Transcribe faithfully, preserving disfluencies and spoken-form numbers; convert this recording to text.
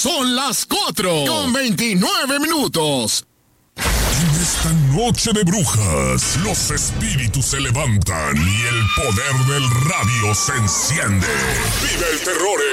Son las cuatro con veintinueve minutos. En esta noche de brujas, los espíritus se levantan y el poder del radio se enciende. Vive el terror